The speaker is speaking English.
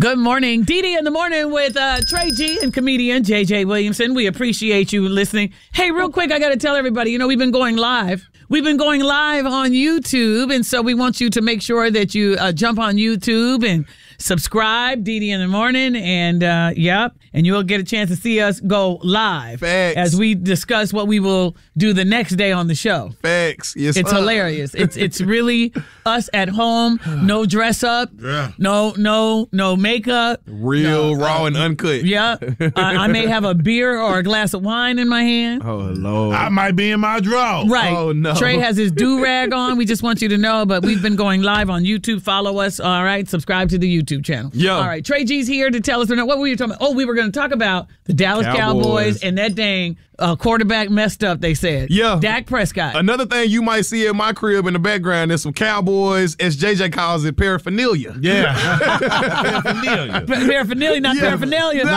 Good morning. Dee in the morning with Trey G and comedian JJ Williamson. We appreciate you listening. Hey, real quick, I got to tell everybody, we've been going live. We've been going live on YouTube, and so we want you to make sure that you jump on YouTube and subscribe, Dee in the morning, and and you'll get a chance to see us go live. Facts. As we discuss what we will do the next day on the show. Facts. Yes, it's hilarious. It's really us at home, no dress up, no makeup, real raw and uncut. Yeah, I may have a beer or a glass of wine in my hand. Oh Lord, I might be in my drawer. Right. Oh no. Trey has his do-rag on. We just want you to know, but we've been going live on YouTube. Follow us. All right. Subscribe to the YouTube channel. Yeah. All right. Trey G's here to tell us what were you talking about? Oh, we were going to talk about the Dallas Cowboys and that dang quarterback messed up, they said. Yeah. Dak Prescott. Another thing you might see in my crib in the background is some Cowboys, as JJ calls it, paraphernalia. Yeah. Paraphernalia. Paraphernalia, not paraphernalia.